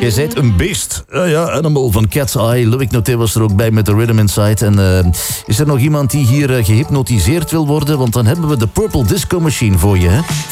Jij zijt een beest. Ja, Animal van Cat's Eye. Loïc Noté was er ook bij met de Rhythm Inside. En is er nog iemand die hier gehypnotiseerd wil worden? Want dan hebben we de Purple Disco Machine voor je, hè?